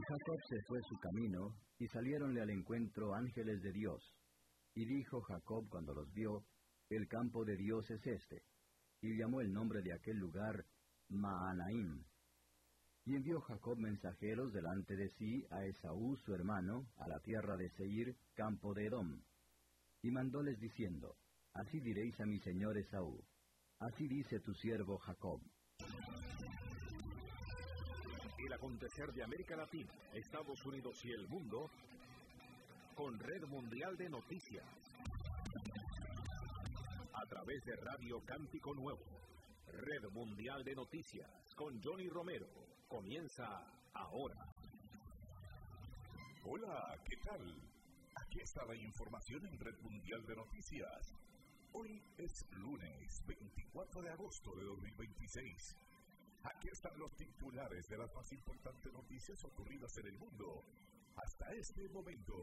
Jacob se fue su camino, y saliéronle al encuentro ángeles de Dios. Y dijo Jacob cuando los vio, el campo de Dios es este. Y llamó el nombre de aquel lugar Mahanaim. Y envió Jacob mensajeros delante de sí a Esaú su hermano, a la tierra de Seir, campo de Edom. Y mandóles diciendo, así diréis a mi señor Esaú, así dice tu siervo Jacob. El acontecer de América Latina, Estados Unidos y el mundo, con Red Mundial de Noticias. A través de Radio Cántico Nuevo, Red Mundial de Noticias, con Johnny Romero, comienza ahora. Hola, ¿qué tal? Aquí está la información en Red Mundial de Noticias. Hoy es lunes 24 de agosto de 2026. Aquí están los titulares de las más importantes noticias ocurridas en el mundo hasta este momento.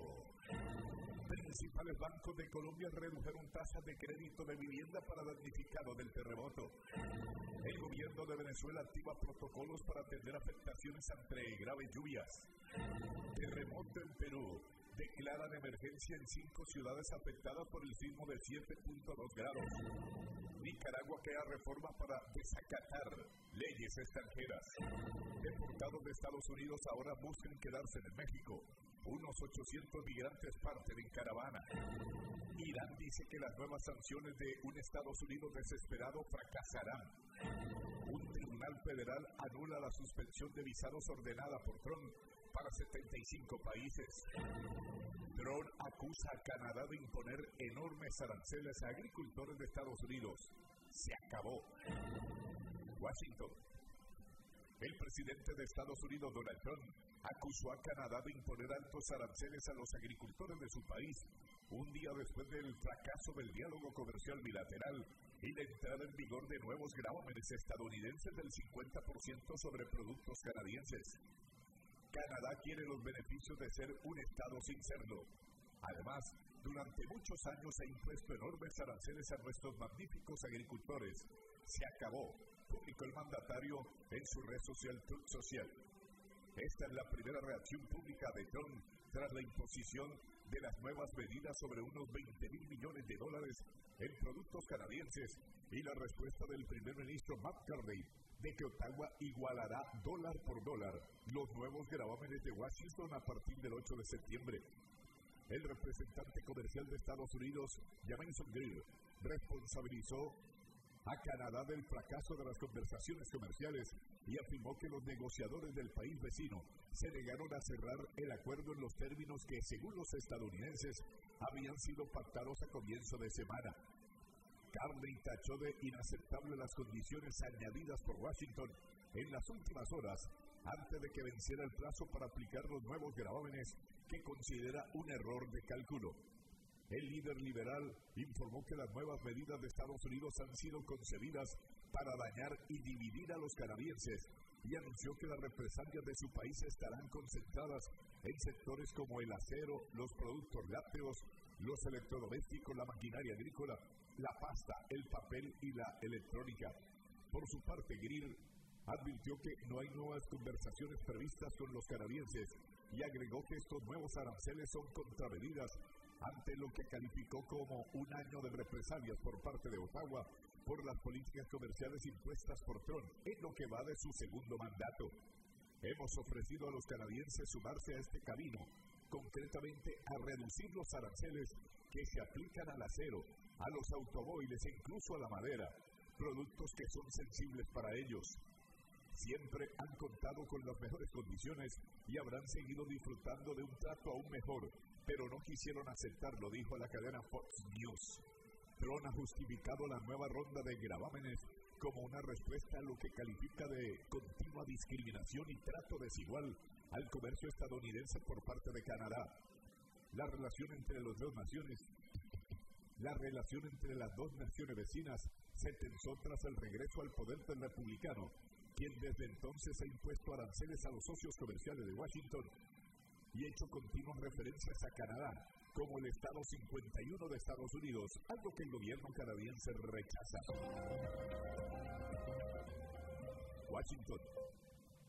Principales bancos de Colombia redujeron tasas de crédito de vivienda para damnificados del terremoto. El gobierno de Venezuela activa protocolos para atender afectaciones ante graves lluvias. Terremoto en Perú. Declaran emergencia en 5 ciudades afectadas por el sismo de 7.2 grados. Nicaragua crea reformas para desacatar leyes extranjeras. Deportados de Estados Unidos ahora buscan quedarse en México. Unos 800 migrantes parten en caravana. Irán dice que las nuevas sanciones de un Estados Unidos desesperado fracasarán. Un tribunal federal anula la suspensión de visados ordenada por Trump para 75 países. Trump acusa a Canadá de imponer enormes aranceles a agricultores de Estados Unidos. Se acabó. Washington. El presidente de Estados Unidos, Donald Trump, acusó a Canadá de imponer altos aranceles a los agricultores de su país, un día después del fracaso del diálogo comercial bilateral y la entrada en vigor de nuevos gravámenes estadounidenses del 50% sobre productos canadienses. Canadá quiere los beneficios de ser un estado sin serlo. Además, durante muchos años ha impuesto enormes aranceles a nuestros magníficos agricultores. Se acabó, publicó el mandatario en su red social Truth Social. Esta es la primera reacción pública de Trump tras la imposición de las nuevas medidas sobre unos $20,000 millones en productos canadienses y la respuesta del primer ministro Matt Carney de que Ottawa igualará dólar por dólar los nuevos gravámenes de Washington a partir del 8 de septiembre. El representante comercial de Estados Unidos, Jamieson Greer, responsabilizó a Canadá del fracaso de las conversaciones comerciales y afirmó que los negociadores del país vecino se negaron a cerrar el acuerdo en los términos que, según los estadounidenses, habían sido pactados a comienzo de semana. Carney tachó de inaceptable las condiciones añadidas por Washington en las últimas horas antes de que venciera el plazo para aplicar los nuevos gravámenes que considera un error de cálculo. El líder liberal informó que las nuevas medidas de Estados Unidos han sido concebidas para dañar y dividir a los canadienses y anunció que las represalias de su país estarán concentradas en sectores como el acero, los productos lácteos, los electrodomésticos, la maquinaria agrícola, la pasta, el papel y la electrónica. Por su parte, Greer advirtió que no hay nuevas conversaciones previstas con los canadienses y agregó que estos nuevos aranceles son contramedidas ante lo que calificó como un año de represalias por parte de Ottawa por las políticas comerciales impuestas por Trump en lo que va de su segundo mandato. Hemos ofrecido a los canadienses sumarse a este camino, concretamente a reducir los aranceles que se aplican al acero, a los automóviles e incluso a la madera, productos que son sensibles para ellos. Siempre han contado con las mejores condiciones y habrán seguido disfrutando de un trato aún mejor, pero no quisieron aceptarlo, dijo la cadena Fox News. Trump ha justificado la nueva ronda de gravámenes como una respuesta a lo que califica de continua discriminación y trato desigual al comercio estadounidense por parte de Canadá. La relación entre las dos naciones vecinas se tensó tras el regreso al poder del republicano, quien desde entonces ha impuesto aranceles a los socios comerciales de Washington y hecho continuas referencias a Canadá como el Estado 51 de Estados Unidos, algo que el gobierno canadiense rechaza. Washington.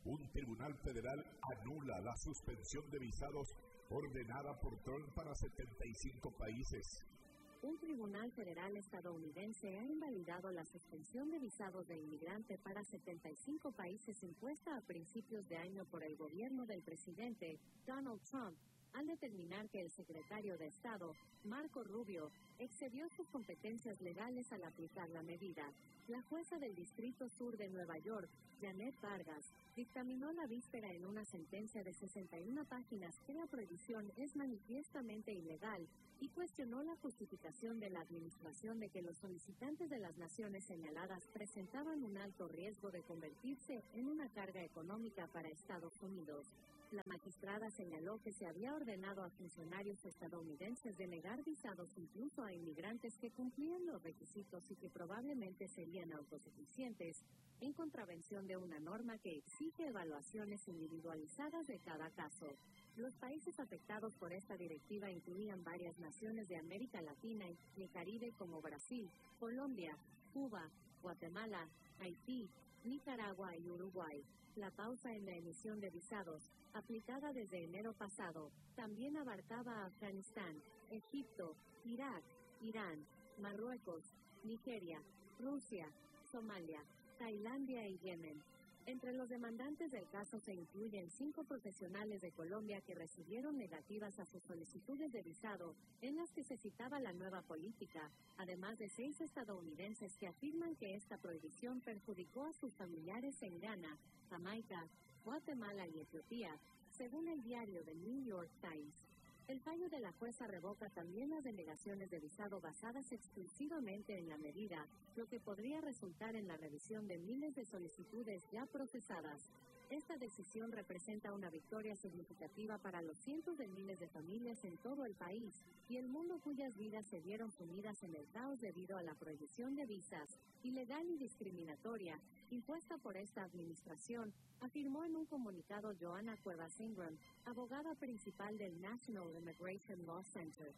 un tribunal federal anula la suspensión de visados ordenada por Trump para 75 países. Un tribunal federal estadounidense ha invalidado la suspensión de visados de inmigrante para 75 países impuesta a principios de año por el gobierno del presidente Donald Trump, al determinar que el secretario de Estado, Marco Rubio, excedió sus competencias legales al aplicar la medida. La jueza del Distrito Sur de Nueva York, Janet Vargas, dictaminó la víspera en una sentencia de 61 páginas que la prohibición es manifiestamente ilegal y cuestionó la justificación de la administración de que los solicitantes de las naciones señaladas presentaban un alto riesgo de convertirse en una carga económica para Estados Unidos. La magistrada señaló que se había ordenado a funcionarios estadounidenses de negar visados incluso a inmigrantes que cumplían los requisitos y que probablemente serían autosuficientes, en contravención de una norma que exige evaluaciones individualizadas de cada caso. Los países afectados por esta directiva incluían varias naciones de América Latina y el Caribe como Brasil, Colombia, Cuba, Guatemala, Haití, Nicaragua y Uruguay. La pausa en la emisión de visados, aplicada desde enero pasado, también abarcaba a Afganistán, Egipto, Irak, Irán, Marruecos, Nigeria, Rusia, Somalia, Tailandia y Yemen. Entre los demandantes del caso se incluyen 5 profesionales de Colombia que recibieron negativas a sus solicitudes de visado, en las que se citaba la nueva política, además de 6 estadounidenses que afirman que esta prohibición perjudicó a sus familiares en Ghana, Jamaica, Guatemala y Etiopía, según el diario The New York Times. El fallo de la jueza revoca también las denegaciones de visado basadas exclusivamente en la medida, lo que podría resultar en la revisión de miles de solicitudes ya procesadas. Esta decisión representa una victoria significativa para los cientos de miles de familias en todo el país y el mundo cuyas vidas se vieron sumidas en el caos debido a la prohibición de visas, ilegal y discriminatoria, impuesta por esta administración, afirmó en un comunicado Joanna Cuevas Ingram, abogada principal del National Immigration Law Center.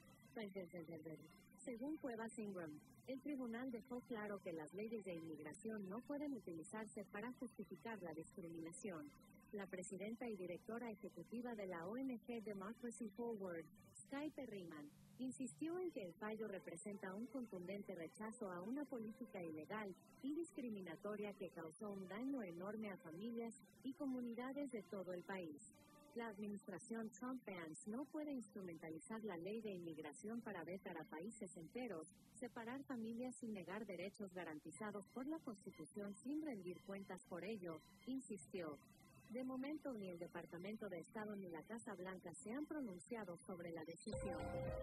Según Cuevas Ingram, el tribunal dejó claro que las leyes de inmigración no pueden utilizarse para justificar la discriminación. La presidenta y directora ejecutiva de la ONG Democracy Forward, Skye Perryman, insistió en que el fallo representa un contundente rechazo a una política ilegal y discriminatoria que causó un daño enorme a familias y comunidades de todo el país. La administración Trump-Vance no puede instrumentalizar la ley de inmigración para vetar a países enteros, separar familias y negar derechos garantizados por la Constitución sin rendir cuentas por ello, insistió. De momento ni el Departamento de Estado ni la Casa Blanca se han pronunciado sobre la decisión.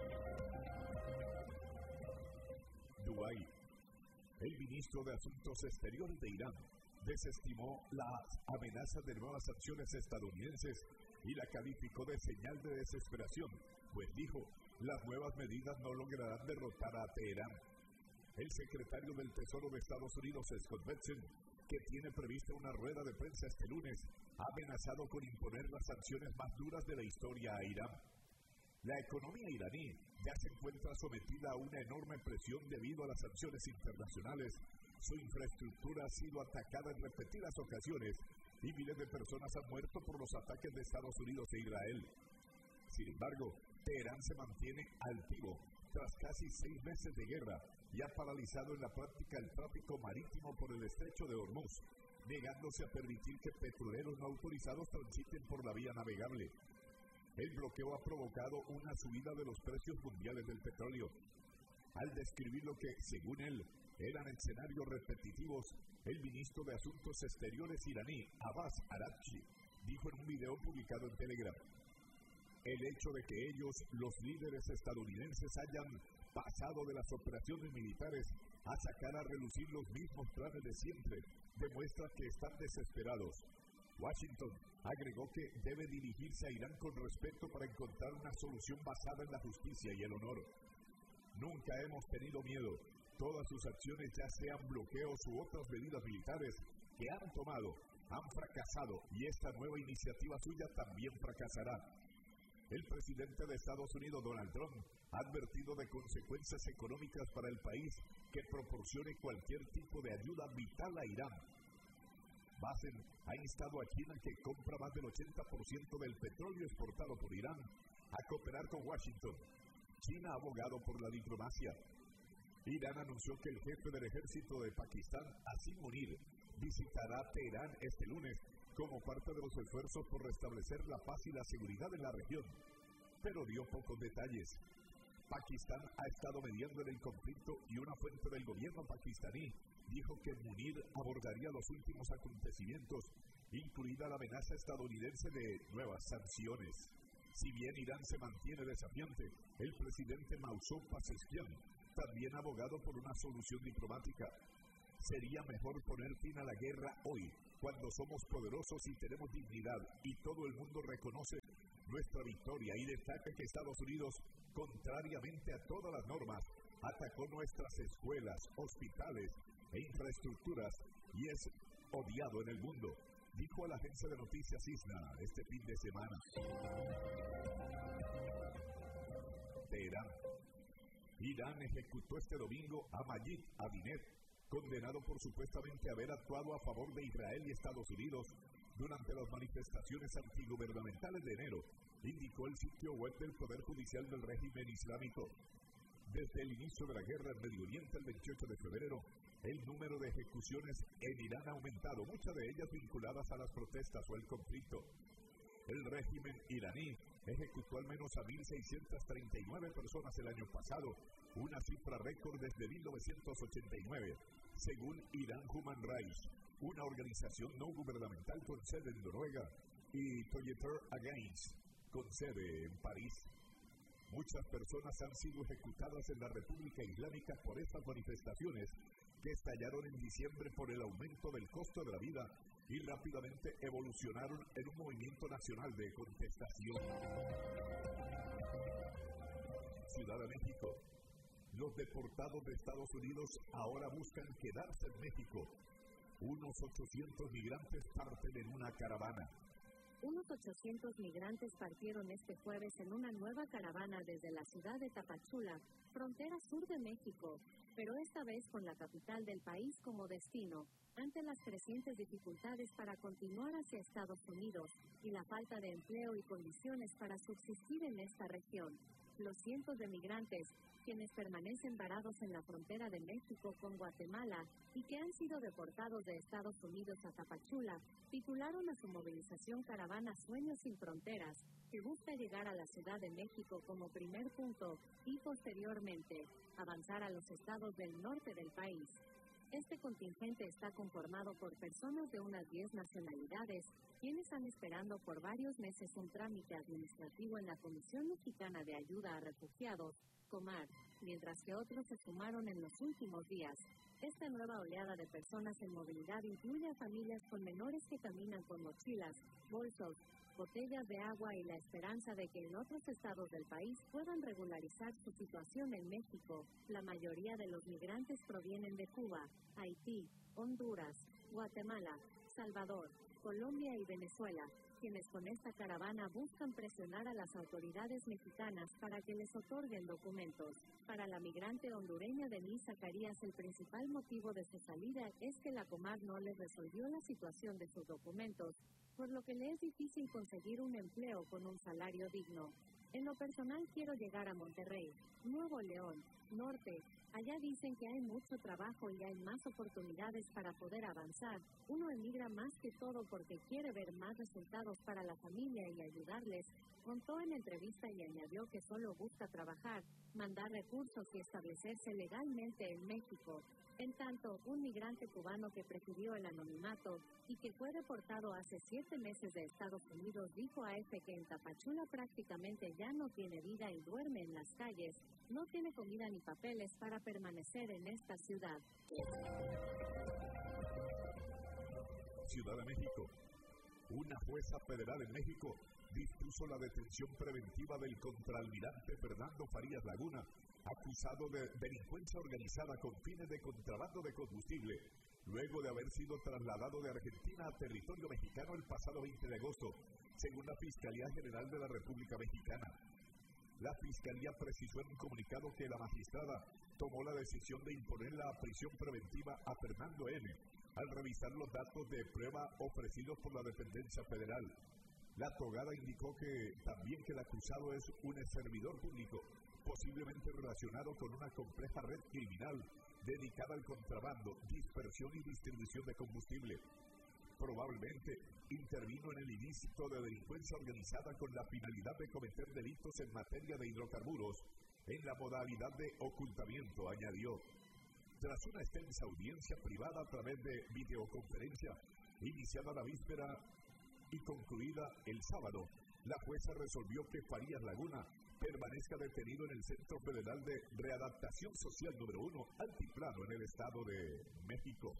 Dubái. El ministro de Asuntos Exteriores de Irán desestimó las amenazas de nuevas acciones estadounidenses y la calificó de señal de desesperación, pues dijo, las nuevas medidas no lograrán derrotar a Teherán. El secretario del Tesoro de Estados Unidos, Scott Bessent, que tiene prevista una rueda de prensa este lunes, ha amenazado con imponer las sanciones más duras de la historia a Irán. La economía iraní ya se encuentra sometida a una enorme presión debido a las sanciones internacionales. Su infraestructura ha sido atacada en repetidas ocasiones y miles de personas han muerto por los ataques de Estados Unidos e Israel. Sin embargo, Teherán se mantiene altivo tras casi 6 meses de guerra y ha paralizado en la práctica el tráfico marítimo por el estrecho de Hormuz, negándose a permitir que petroleros no autorizados transiten por la vía navegable. El bloqueo ha provocado una subida de los precios mundiales del petróleo. Al describir lo que, según él, eran escenarios repetitivos, el ministro de Asuntos Exteriores iraní, Abbas Araghchi, dijo en un video publicado en Telegram: el hecho de que ellos, los líderes estadounidenses, hayan pasado de las operaciones militares a sacar a relucir los mismos planes de siempre, demuestra que están desesperados. Washington agregó que debe dirigirse a Irán con respeto para encontrar una solución basada en la justicia y el honor. Nunca hemos tenido miedo. Todas sus acciones, ya sean bloqueos u otras medidas militares que han tomado, han fracasado y esta nueva iniciativa suya también fracasará. El presidente de Estados Unidos, Donald Trump, ha advertido de consecuencias económicas para el país que proporcione cualquier tipo de ayuda vital a Irán. Basen ha instado a China, que compra más del 80% del petróleo exportado por Irán, a cooperar con Washington. China ha abogado por la diplomacia. Irán anunció que el jefe del ejército de Pakistán, Asim Munir, visitará Teherán este lunes como parte de los esfuerzos por restablecer la paz y la seguridad en la región, pero dio pocos detalles. Pakistán ha estado mediando en el conflicto y una fuente del gobierno pakistaní dijo que Munir abordaría los últimos acontecimientos, incluida la amenaza estadounidense de nuevas sanciones. Si bien Irán se mantiene desafiante, el presidente Masoud Pezeshkian también ha abogado por una solución diplomática. Sería mejor poner fin a la guerra hoy, cuando somos poderosos y tenemos dignidad, y todo el mundo reconoce nuestra victoria y destaca que Estados Unidos, contrariamente a todas las normas, atacó nuestras escuelas, hospitales e infraestructuras y es odiado en el mundo, dijo a la agencia de noticias ISNA este fin de semana. Teherán. Irán ejecutó este domingo a Majid Adinet, condenado por supuestamente haber actuado a favor de Israel y Estados Unidos durante las manifestaciones antigubernamentales de enero, indicó el sitio web del Poder Judicial del régimen islámico. Desde el inicio de la guerra en Medio Oriente el 28 de febrero, el número de ejecuciones en Irán ha aumentado, muchas de ellas vinculadas a las protestas o el conflicto. El régimen iraní ejecutó al menos a 1.639 personas el año pasado, una cifra récord desde 1989, según Iran Human Rights, una organización no gubernamental con sede en Noruega, y Together Against, con sede en París. Muchas personas han sido ejecutadas en la República Islámica por estas manifestaciones, que estallaron en diciembre por el aumento del costo de la vida y rápidamente evolucionaron en un movimiento nacional de contestación. Ciudad de México. Los deportados de Estados Unidos ahora buscan quedarse en México. Unos 800 migrantes parten en una caravana. Unos 800 migrantes partieron este jueves en una nueva caravana desde la ciudad de Tapachula, frontera sur de México, pero esta vez con la capital del país como destino, ante las crecientes dificultades para continuar hacia Estados Unidos y la falta de empleo y condiciones para subsistir en esta región. Los cientos de migrantes, quienes permanecen varados en la frontera de México con Guatemala y que han sido deportados de Estados Unidos a Tapachula, titularon a su movilización Caravana Sueños sin Fronteras, que busca llegar a la Ciudad de México como primer punto y posteriormente avanzar a los estados del norte del país. Este contingente está conformado por personas de unas 10 nacionalidades, quienes están esperando por varios meses un trámite administrativo en la Comisión Mexicana de Ayuda a Refugiados, COMAR, mientras que otros se sumaron en los últimos días. Esta nueva oleada de personas en movilidad incluye a familias con menores que caminan con mochilas, bolsos, botellas de agua y la esperanza de que en otros estados del país puedan regularizar su situación en México. La mayoría de los migrantes provienen de Cuba, Haití, Honduras, Guatemala, Salvador, Colombia y Venezuela, quienes con esta caravana buscan presionar a las autoridades mexicanas para que les otorguen documentos. Para la migrante hondureña Denise Zacarías, el principal motivo de su salida es que la COMAR no les resolvió la situación de sus documentos, por lo que le es difícil conseguir un empleo con un salario digno. En lo personal quiero llegar a Monterrey, Nuevo León, Norte. Allá dicen que hay mucho trabajo y hay más oportunidades para poder avanzar. Uno emigra más que todo porque quiere ver más resultados para la familia y ayudarles. Contó en entrevista y añadió que solo busca trabajar, mandar recursos y establecerse legalmente en México. En tanto, un migrante cubano que prefirió el anonimato y que fue deportado hace 7 meses de Estados Unidos dijo a EFE que en Tapachula prácticamente ya no tiene vida y duerme en las calles, no tiene comida ni papeles para permanecer en esta ciudad. Ciudad de México. Una jueza federal en México dispuso la detención preventiva del contraalmirante Fernando Farías Laguna, acusado de delincuencia organizada con fines de contrabando de combustible, luego de haber sido trasladado de Argentina a territorio mexicano el pasado 20 de agosto, según la Fiscalía General de la República Mexicana. La Fiscalía precisó en un comunicado que la magistrada tomó la decisión de imponer la prisión preventiva a Fernando N., Al revisar los datos de prueba ofrecidos por la dependencia federal, la togada indicó que también que el acusado es un servidor público, posiblemente relacionado con una compleja red criminal dedicada al contrabando, dispersión y distribución de combustible. Probablemente intervino en el ilícito de delincuencia organizada con la finalidad de cometer delitos en materia de hidrocarburos en la modalidad de ocultamiento, añadió. Tras una extensa audiencia privada a través de videoconferencia, iniciada la víspera y concluida el sábado, la jueza resolvió que Farías Laguna permanezca detenido en el Centro Federal de Readaptación Social número 1, Altiplano, en el Estado de México.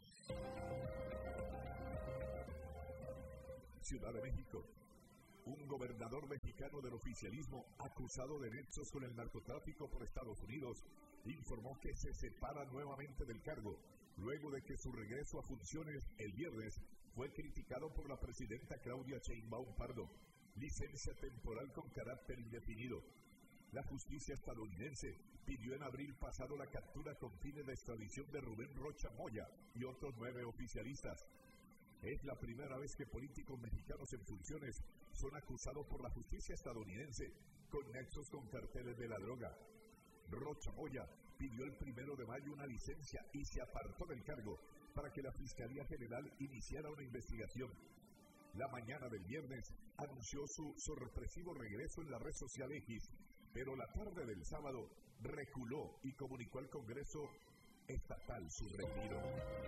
Ciudad de México. Un gobernador mexicano del oficialismo acusado de nexos con el narcotráfico por Estados Unidos informó que se separa nuevamente del cargo, luego de que su regreso a funciones el viernes fue criticado por la presidenta Claudia Sheinbaum Pardo. Licencia temporal con carácter indefinido. La justicia estadounidense pidió en abril pasado la captura con fines de extradición de Rubén Rocha Moya y otros 9 oficialistas. Es la primera vez que políticos mexicanos en funciones son acusados por la justicia estadounidense con nexos con carteles de la droga. Rocha Moya pidió el 1 de mayo una licencia y se apartó del cargo para que la Fiscalía General iniciara una investigación. La mañana del viernes anunció su sorpresivo regreso en la red social X, pero la tarde del sábado reculó y comunicó al Congreso estatal su retiro.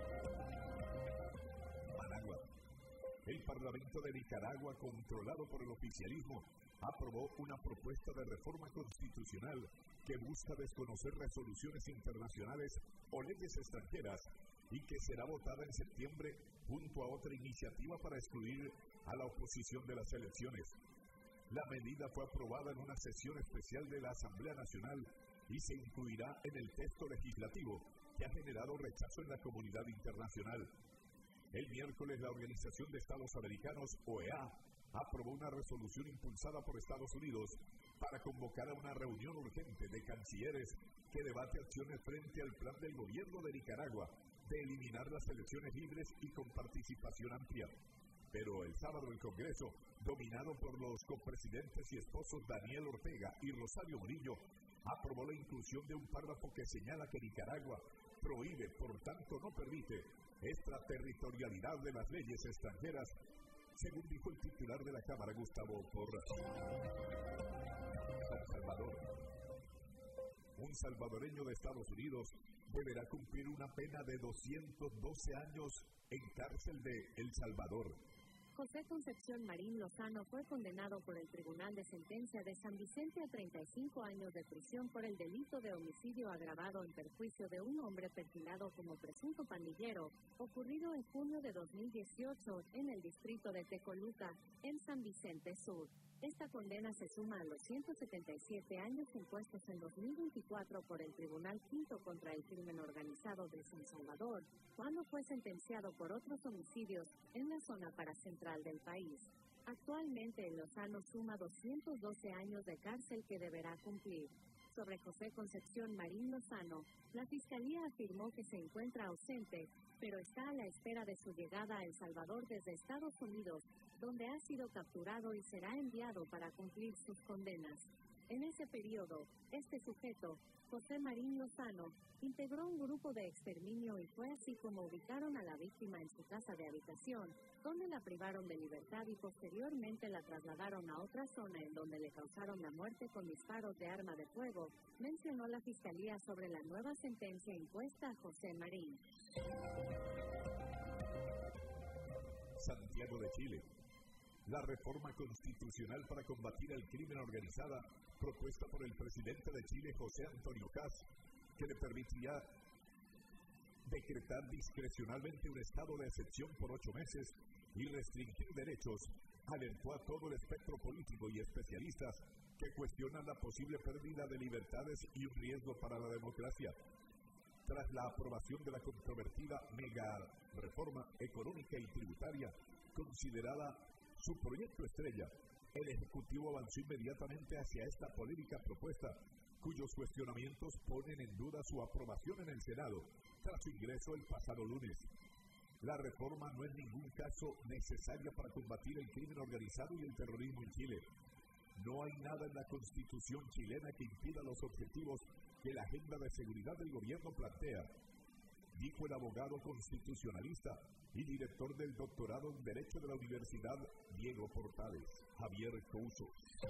Managua. El Parlamento de Nicaragua, controlado por el oficialismo, aprobó una propuesta de reforma constitucional que busca desconocer resoluciones internacionales o leyes extranjeras y que será votada en septiembre junto a otra iniciativa para excluir a la oposición de las elecciones. La medida fue aprobada en una sesión especial de la Asamblea Nacional y se incluirá en el texto legislativo que ha generado rechazo en la comunidad internacional. El miércoles, la Organización de Estados Americanos, OEA, aprobó una resolución impulsada por Estados Unidos para convocar a una reunión urgente de cancilleres que debate acciones frente al plan del gobierno de Nicaragua de eliminar las elecciones libres y con participación amplia. Pero el sábado el Congreso, dominado por los copresidentes y esposos Daniel Ortega y Rosario Murillo, aprobó la inclusión de un párrafo que señala que Nicaragua prohíbe, por tanto no permite, extraterritorialidad de las leyes extranjeras, según dijo el titular de la Cámara, Gustavo Porras. San Salvador. Un salvadoreño de Estados Unidos deberá cumplir una pena de 212 años en cárcel de El Salvador. José Concepción Marín Lozano fue condenado por el Tribunal de Sentencia de San Vicente a 35 años de prisión por el delito de homicidio agravado en perjuicio de un hombre perfilado como presunto pandillero, ocurrido en junio de 2018 en el distrito de Tecoluca, en San Vicente Sur. Esta condena se suma a los 177 años impuestos en 2024 por el Tribunal Quinto contra el Crimen Organizado de San Salvador, cuando fue sentenciado por otros homicidios en la zona paracentral del país. Actualmente, Lozano suma 212 años de cárcel que deberá cumplir. Sobre José Concepción Marín Lozano, la Fiscalía afirmó que se encuentra ausente, pero está a la espera de su llegada a El Salvador desde Estados Unidos, donde ha sido capturado y será enviado para cumplir sus condenas. En ese periodo, este sujeto, José Marín Lozano, integró un grupo de exterminio y fue así como ubicaron a la víctima en su casa de habitación, donde la privaron de libertad y posteriormente la trasladaron a otra zona en donde le causaron la muerte con disparos de arma de fuego, mencionó la Fiscalía sobre la nueva sentencia impuesta a José Marín. Santiago de Chile. La reforma constitucional para combatir el crimen organizado, propuesta por el presidente de Chile, José Antonio Kast, que le permitía decretar discrecionalmente un estado de excepción por 8 meses y restringir derechos, alertó a todo el espectro político y especialistas que cuestionan la posible pérdida de libertades y un riesgo para la democracia. Tras la aprobación de la controvertida mega reforma económica y tributaria, considerada su proyecto estrella, el Ejecutivo avanzó inmediatamente hacia esta polémica propuesta, cuyos cuestionamientos ponen en duda su aprobación en el Senado, tras su ingreso el pasado lunes. La reforma no es en ningún caso necesaria para combatir el crimen organizado y el terrorismo en Chile. No hay nada en la Constitución chilena que impida los objetivos que la agenda de seguridad del gobierno plantea, dijo el abogado constitucionalista y director del doctorado en Derecho de la Universidad Diego Portales, Javier Couso.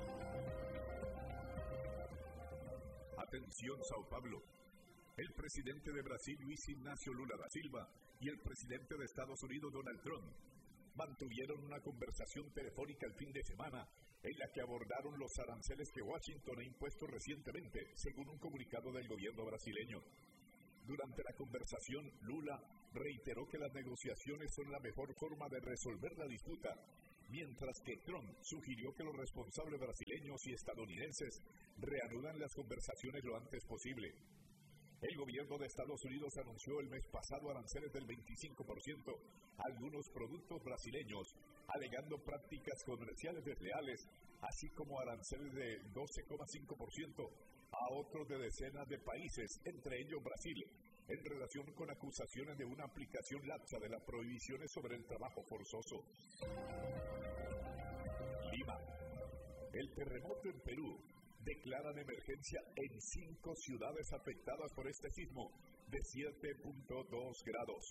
Atención, Sao Paulo. El presidente de Brasil, Luis Ignacio Lula da Silva, y el presidente de Estados Unidos, Donald Trump, mantuvieron una conversación telefónica el fin de semana en la que abordaron los aranceles que Washington ha impuesto recientemente, según un comunicado del gobierno brasileño. Durante la conversación, Lula reiteró que las negociaciones son la mejor forma de resolver la disputa, mientras que Trump sugirió que los responsables brasileños y estadounidenses reanudan las conversaciones lo antes posible. El gobierno de Estados Unidos anunció el mes pasado aranceles del 25% a algunos productos brasileños, alegando prácticas comerciales desleales, así como aranceles de 12,5% a otros de decenas de países, entre ellos Brasil, en relación con acusaciones de una aplicación laxa de las prohibiciones sobre el trabajo forzoso. Lima. El terremoto en Perú. Declaran emergencia en 5 ciudades afectadas por este sismo de 7.2 grados.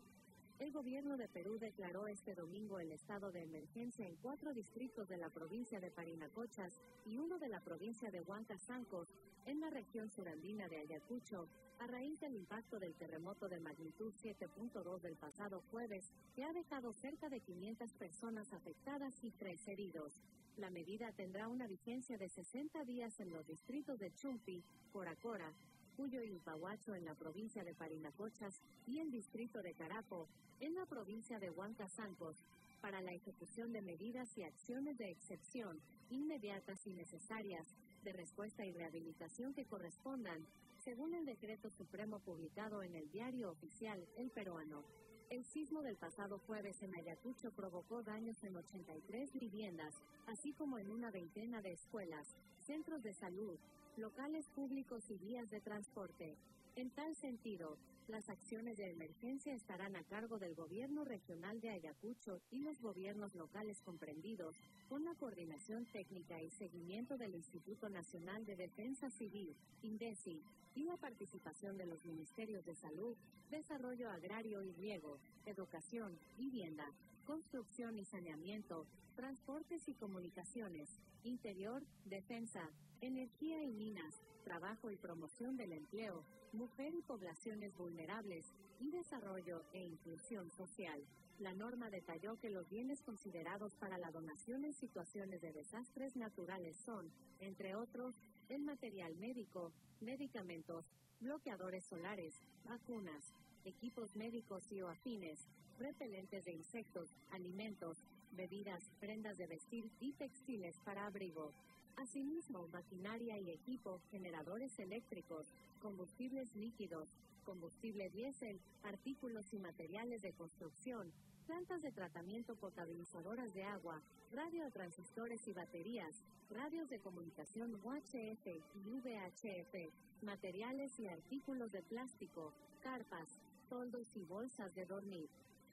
El gobierno de Perú declaró este domingo el estado de emergencia en 4 distritos de la provincia de Parinacochas y uno de la provincia de Huancazancos, en la región surandina de Ayacucho, a raíz del impacto del terremoto de magnitud 7.2 del pasado jueves, que ha dejado cerca de 500 personas afectadas y 3 heridos. La medida tendrá una vigencia de 60 días en los distritos de Chumpi, Coracora, Cuyo y Ipahuacho en la provincia de Parinacochas y el distrito de Carapo, en la provincia de Huancazancos, para la ejecución de medidas y acciones de excepción, inmediatas y necesarias, de respuesta y rehabilitación que correspondan, según el decreto supremo publicado en el Diario Oficial El Peruano. El sismo del pasado jueves en Ayacucho provocó daños en 83 viviendas, así como en una veintena de escuelas, centros de salud, locales públicos y vías de transporte. En tal sentido, las acciones de emergencia estarán a cargo del Gobierno Regional de Ayacucho y los gobiernos locales comprendidos, con la coordinación técnica y seguimiento del Instituto Nacional de Defensa Civil, INDECI, y la participación de los Ministerios de Salud, Desarrollo Agrario y Riego, Educación, Vivienda, Construcción y Saneamiento, Transportes y Comunicaciones, Interior, Defensa, Energía y Minas, Trabajo y Promoción del Empleo, Mujer y Poblaciones Vulnerables, y Desarrollo e Inclusión Social. La norma detalló que los bienes considerados para la donación en situaciones de desastres naturales son, entre otros, el material médico, medicamentos, bloqueadores solares, vacunas, equipos médicos y o afines, repelentes de insectos, alimentos, bebidas, prendas de vestir y textiles para abrigo. Asimismo, maquinaria y equipo, generadores eléctricos, combustibles líquidos, combustible diésel, artículos y materiales de construcción, plantas de tratamiento potabilizadoras de agua, radiotransistores y baterías, radios de comunicación UHF y VHF, materiales y artículos de plástico, carpas, toldos y bolsas de dormir.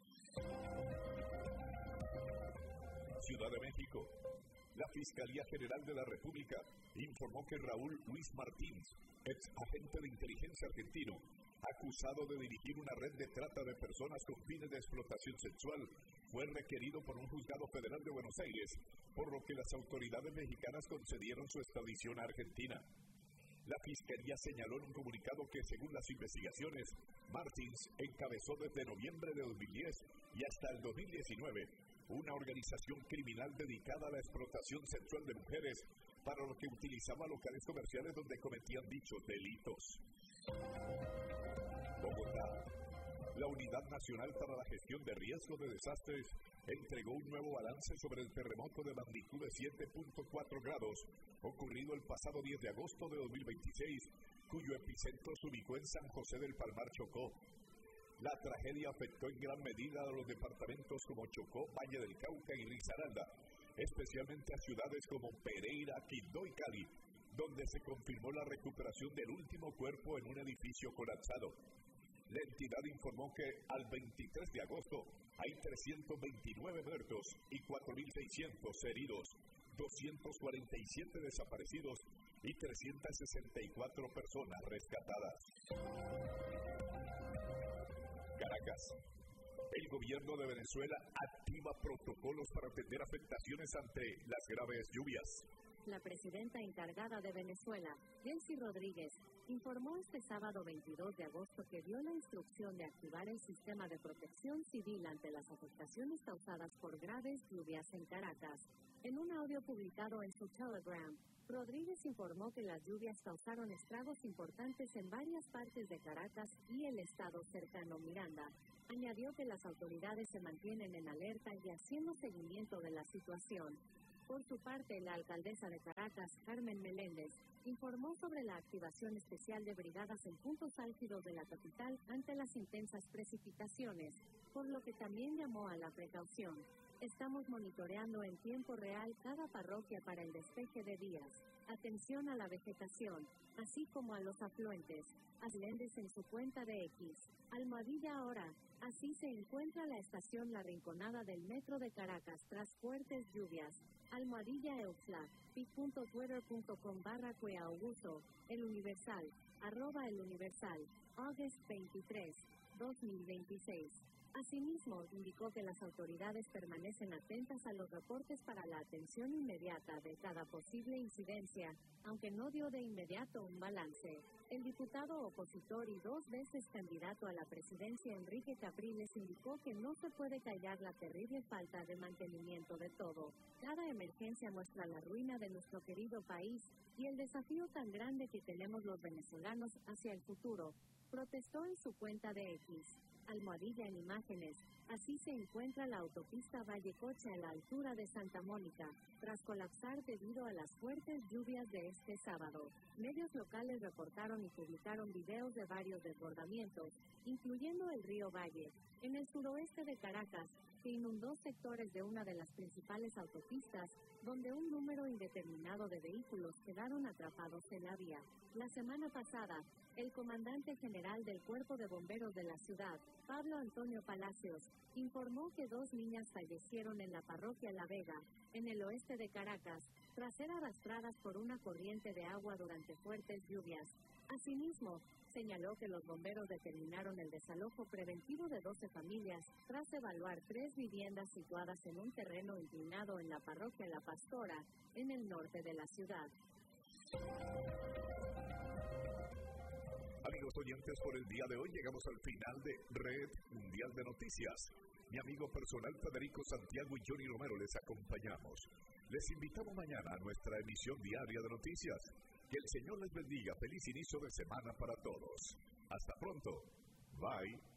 Ciudad de México. La Fiscalía General de la República informó que Raúl Luis Martínez, ex agente de inteligencia argentino, acusado de dirigir una red de trata de personas con fines de explotación sexual, fue requerido por un juzgado federal de Buenos Aires, por lo que las autoridades mexicanas concedieron su extradición a Argentina. La Fiscalía señaló en un comunicado que, según las investigaciones, Martins encabezó desde noviembre de 2010 y hasta el 2019 una organización criminal dedicada a la explotación sexual de mujeres, para lo que utilizaba locales comerciales donde cometían dichos delitos. Bogotá. La Unidad Nacional para la Gestión de Riesgos de Desastres entregó un nuevo balance sobre el terremoto de magnitud de 7.4 grados ocurrido el pasado 10 de agosto de 2026, cuyo epicentro se ubicó en San José del Palmar, Chocó. La tragedia afectó en gran medida a los departamentos como Chocó, Valle del Cauca y Risaralda, especialmente a ciudades como Pereira, Quindó y Cali, donde se confirmó la recuperación del último cuerpo en un edificio colapsado. La entidad informó que al 23 de agosto hay 329 muertos y 4.600 heridos, 247 desaparecidos y 364 personas rescatadas. Caracas. El gobierno de Venezuela activa protocolos para atender afectaciones ante las graves lluvias. La presidenta encargada de Venezuela, Delcy Rodríguez, informó este sábado 22 de agosto que dio la instrucción de activar el sistema de protección civil ante las afectaciones causadas por graves lluvias en Caracas. En un audio publicado en su Telegram, Rodríguez informó que las lluvias causaron estragos importantes en varias partes de Caracas y el estado cercano Miranda. Añadió que las autoridades se mantienen en alerta y haciendo seguimiento de la situación. Por su parte, la alcaldesa de Caracas, Carmen Meléndez, informó sobre la activación especial de brigadas en puntos álgidos de la capital ante las intensas precipitaciones, por lo que también llamó a la precaución. Estamos monitoreando en tiempo real cada parroquia para el despeje de vías. Atención a la vegetación, así como a los afluentes. Meléndez en su cuenta de X. _ahora. Así se encuentra la estación La Rinconada del Metro de Caracas tras fuertes lluvias. _Euxla. pic.twitter.com/cueaugusto. El Universal. @eluniversal. August 23, 2026. Asimismo, indicó que las autoridades permanecen atentas a los reportes para la atención inmediata de cada posible incidencia, aunque no dio de inmediato un balance. El diputado opositor y 2 veces candidato a la presidencia Enrique Capriles indicó que no se puede callar la terrible falta de mantenimiento de todo. Cada emergencia muestra la ruina de nuestro querido país y el desafío tan grande que tenemos los venezolanos hacia el futuro, protestó en su cuenta de X. En imágenes. Así se encuentra la autopista Vallecoche a la altura de Santa Mónica, tras colapsar debido a las fuertes lluvias de este sábado. Medios locales reportaron y publicaron videos de varios desbordamientos, incluyendo el río Valle, en el suroeste de Caracas, que inundó sectores de una de las principales autopistas, donde un número indeterminado de vehículos quedaron atrapados en la vía. La semana pasada, el comandante general del Cuerpo de Bomberos de la ciudad, Pablo Antonio Palacios, informó que 2 niñas fallecieron en la parroquia La Vega, en el oeste de Caracas, tras ser arrastradas por una corriente de agua durante fuertes lluvias. Asimismo, señaló que los bomberos determinaron el desalojo preventivo de 12 familias, tras evaluar 3 viviendas situadas en un terreno inclinado en la parroquia La Pastora, en el norte de la ciudad. Amigos oyentes, por el día de hoy llegamos al final de Red Mundial de Noticias. Mi amigo personal Federico Santiago y Johnny Romero les acompañamos. Les invitamos mañana a nuestra emisión diaria de noticias. Que el Señor les bendiga. Feliz inicio de semana para todos. Hasta pronto. Bye.